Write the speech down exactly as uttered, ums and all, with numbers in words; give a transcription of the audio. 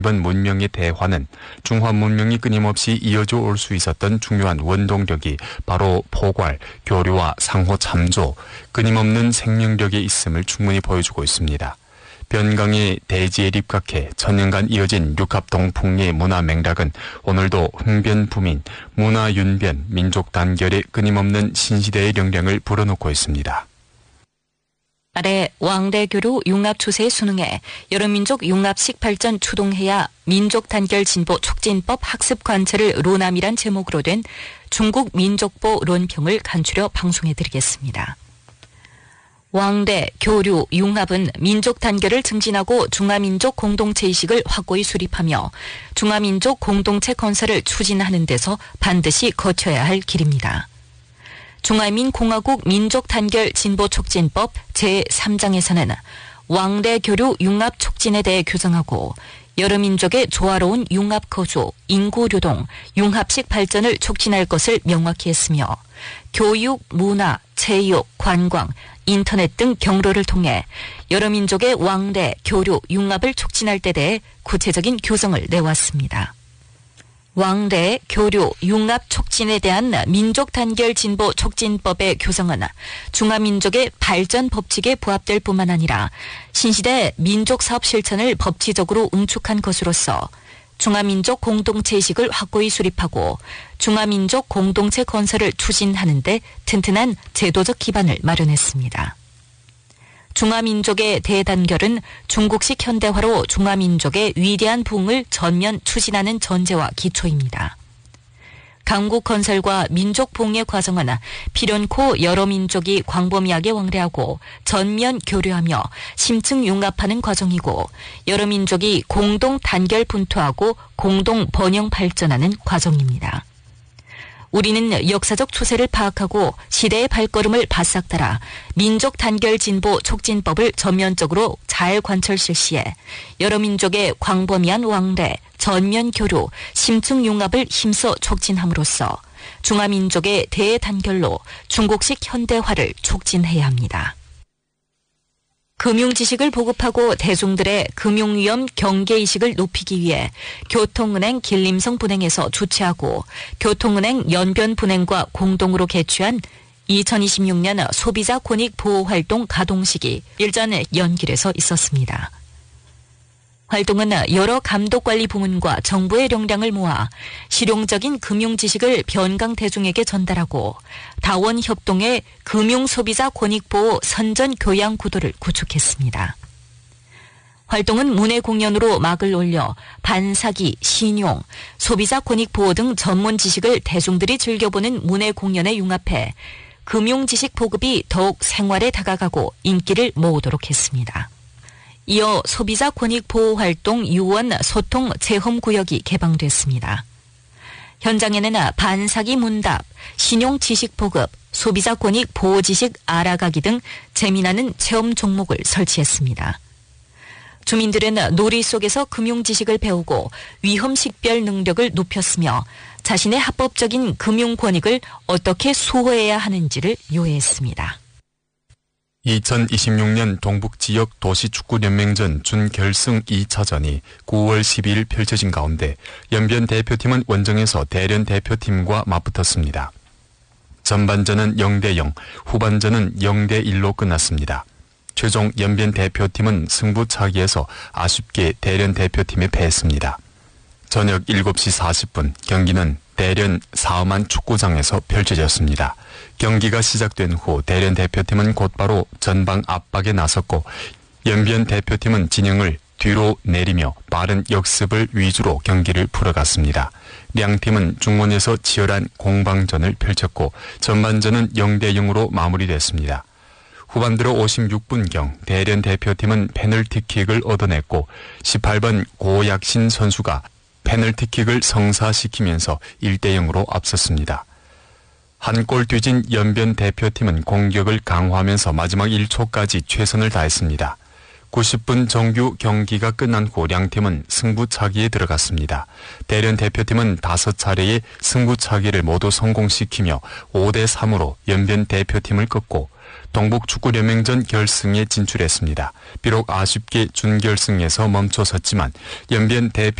이번 문명의 대화는 중화 문명이 끊임없이 이어져 올 수 있었던 중요한 원동력이 바로 포괄, 교류와 상호 참조, 끊임없는 생명력에 있음을 충분히 보여주고 있습니다. 변강의 대지에 입각해 천년간 이어진 육합동풍의 문화 맥락은 오늘도 흥변부민, 문화윤변, 민족 단결의 끊임없는 신시대의 영향을 불어넣고 있습니다. 아래 왕대교류 융합 추세에 순응해 여러민족 융합식 발전 추동해야 민족 단결 진보 촉진법 학습 관찰을 로남이란 제목으로 된 중국 민족보論평을 간추려 방송해드리겠습니다. 왕대, 교류, 융합은 민족 단결을 증진하고 중화민족 공동체의식을 확고히 수립하며 중화민족 공동체 건설을 추진하는 데서 반드시 거쳐야 할 길입니다. 중화민공화국 민족단결 진보촉진법 제삼 장에서는 왕대 교류 융합 촉진에 대해 규정하고 여러 민족의 조화로운 융합 거주, 인구류동, 융합식 발전을 촉진할 것을 명확히 했으며 교육, 문화, 체육, 관광, 인터넷 등 경로를 통해 여러 민족의 왕대, 교류, 융합을 촉진할 때 대해 구체적인 규정을 내왔습니다. 왕대, 교류, 융합 촉진에 대한 민족 단결 진보 촉진법의 규정은 중화민족의 발전 법칙에 부합될 뿐만 아니라 신시대 민족 사업 실천을 법치적으로 응축한 것으로서 중화민족 공동체의식을 확고히 수립하고 중화민족 공동체 건설을 추진하는 데 튼튼한 제도적 기반을 마련했습니다. 중화민족의 대단결은 중국식 현대화로 중화민족의 위대한 부흥을 전면 추진하는 전제와 기초입니다. 강국 건설과 민족 부흥의 과정은 필연코 여러 민족이 광범위하게 왕래하고 전면 교류하며 심층 융합하는 과정이고 여러 민족이 공동 단결 분투하고 공동 번영 발전하는 과정입니다. 우리는 역사적 추세를 파악하고 시대의 발걸음을 바싹 따라 민족 단결 진보 촉진법을 전면적으로 잘 관철 실시해 여러 민족의 광범위한 왕래, 전면 교류, 심층 융합을 힘써 촉진함으로써 중화민족의 대단결로 중국식 현대화를 촉진해야 합니다. 금융지식을 보급하고 대중들의 금융위험 경계의식을 높이기 위해 교통은행 길림성 분행에서 주최하고 교통은행 연변분행과 공동으로 개최한 이천이십육 년 소비자 권익 보호활동 가동식이 일전 연길에서 있었습니다. 활동은 여러 감독관리 부문과 정부의 역량을 모아 실용적인 금융지식을 변강 대중에게 전달하고 다원협동의 금융소비자 권익보호 선전교양 구도를 구축했습니다. 활동은 문예 공연으로 막을 올려 반사기, 신용, 소비자 권익보호 등 전문 지식을 대중들이 즐겨보는 문예 공연에 융합해 금융지식 보급이 더욱 생활에 다가가고 인기를 모으도록 했습니다. 이어 소비자 권익 보호 활동 유원 소통 체험 구역이 개방됐습니다. 현장에는 반사기 문답, 신용 지식 보급, 소비자 권익 보호 지식 알아가기 등 재미나는 체험 종목을 설치했습니다. 주민들은 놀이 속에서 금융 지식을 배우고 위험 식별 능력을 높였으며 자신의 합법적인 금융 권익을 어떻게 수호해야 하는지를 요해했습니다. 이천이십육 년 동북지역 도시축구연맹전 준결승 이 차전이 구월 십이일 펼쳐진 가운데 연변 대표팀은 원정에서 대련 대표팀과 맞붙었습니다. 전반전은 영 대 영, 후반전은 영 대 일로 끝났습니다. 최종 연변 대표팀은 승부차기에서 아쉽게 대련 대표팀에 패했습니다. 저녁 일곱 시 사십 분 경기는 대련 사엄한 축구장에서 펼쳐졌습니다. 경기가 시작된 후 대련 대표팀은 곧바로 전방 압박에 나섰고 연변 대표팀은 진영을 뒤로 내리며 빠른 역습을 위주로 경기를 풀어갔습니다. 양 팀은 중원에서 치열한 공방전을 펼쳤고 전반전은 영 대 영으로 마무리됐습니다. 후반 들어 오십육 분경 대련 대표팀은 페널티킥을 얻어냈고 십팔 번 고약신 선수가 페널티킥을 성사시키면서 일 대 영으로 앞섰습니다. 한 골 뒤진 연변 대표팀은 공격을 강화하면서 마지막 일 초까지 최선을 다했습니다. 구십 분 정규 경기가 끝난 후 양팀은 승부차기에 들어갔습니다. 대련 대표팀은 다섯 차례의 승부차기를 모두 성공시키며 오 대 삼으로 연변 대표팀을 꺾고 동북축구연맹전 결승에 진출했습니다. 비록 아쉽게 준결승에서 멈춰섰지만 연변 대표